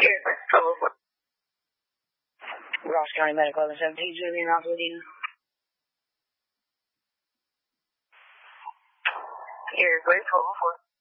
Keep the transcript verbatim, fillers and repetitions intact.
Here, Ross County Medical, eleven seventeen, Julian, Ross with you. Here, wait for